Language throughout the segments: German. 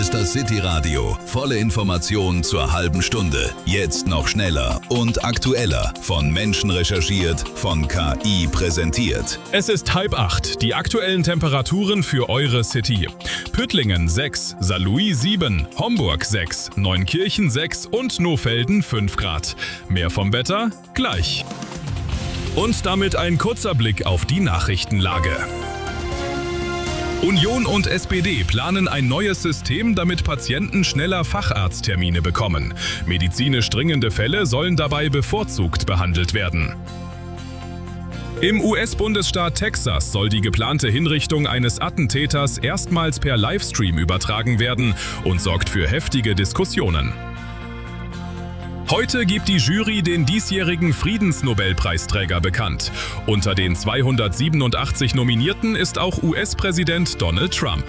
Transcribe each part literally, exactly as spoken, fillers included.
ist das City Radio. Volle Informationen zur halben Stunde. Jetzt noch schneller und aktueller. Von Menschen recherchiert, von K I präsentiert. Es ist halb acht. Die aktuellen Temperaturen für eure City. Püttlingen sechs, Saarlouis sieben, Homburg sechs, Neunkirchen sechs und Nohfelden fünf Grad. Mehr vom Wetter gleich. Und damit ein kurzer Blick auf die Nachrichtenlage. Union und S P D planen ein neues System, damit Patienten schneller Facharzttermine bekommen. Medizinisch dringende Fälle sollen dabei bevorzugt behandelt werden. Im U S-Bundesstaat Texas soll die geplante Hinrichtung eines Attentäters erstmals per Livestream übertragen werden und sorgt für heftige Diskussionen. Heute gibt die Jury den diesjährigen Friedensnobelpreisträger bekannt. Unter den zweihundertsiebenundachtzig Nominierten ist auch U S-Präsident Donald Trump.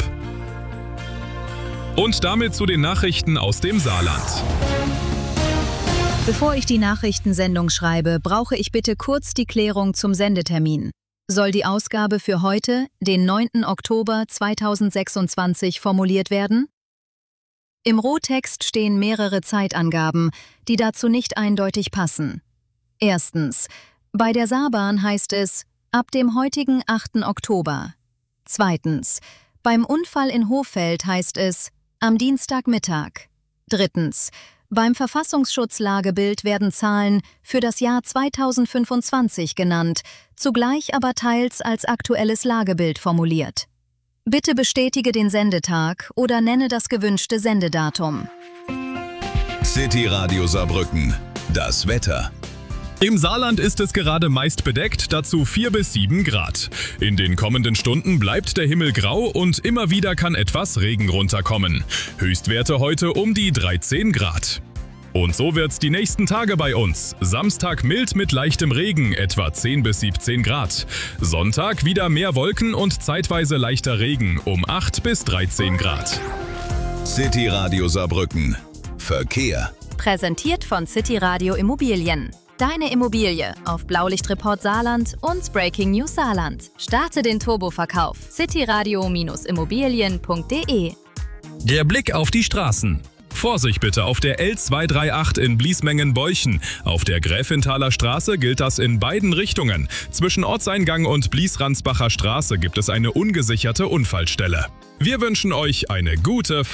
Und damit zu den Nachrichten aus dem Saarland. Bevor ich die Nachrichtensendung schreibe, brauche ich bitte kurz die Klärung zum Sendetermin. Soll die Ausgabe für heute, den neunten Oktober zweitausendsechsundzwanzig, formuliert werden? Im Rohtext stehen mehrere Zeitangaben, die dazu nicht eindeutig passen. Erstens. Bei der Saarbahn heißt es ab dem heutigen achten Oktober. Zweitens. Beim Unfall in Hohfeld heißt es am Dienstagmittag. Drittens. Beim Verfassungsschutzlagebild werden Zahlen für das Jahr zweitausendfünfundzwanzig genannt, zugleich aber teils als aktuelles Lagebild formuliert. Bitte bestätige den Sendetag oder nenne das gewünschte Sendedatum. City Radio Saarbrücken. Das Wetter. Im Saarland ist es gerade meist bedeckt, dazu vier bis sieben Grad. In den kommenden Stunden bleibt der Himmel grau und immer wieder kann etwas Regen runterkommen. Höchstwerte heute um die dreizehn Grad. Und so wird's die nächsten Tage bei uns. Samstag mild mit leichtem Regen, etwa zehn bis siebzehn Grad. Sonntag wieder mehr Wolken und zeitweise leichter Regen, um acht bis dreizehn Grad. City Radio Saarbrücken. Verkehr. Präsentiert von City Radio Immobilien. Deine Immobilie auf Blaulichtreport Saarland und Breaking News Saarland. Starte den Turboverkauf. cityradio Immobilien punkt de. Der Blick auf die Straßen. Vorsicht bitte auf der L zweihundertachtunddreißig in Bliesmengen-Beuchen. Auf der Gräfenthaler Straße gilt das in beiden Richtungen. Zwischen Ortseingang und Bliesransbacher Straße gibt es eine ungesicherte Unfallstelle. Wir wünschen euch eine gute Fahrt.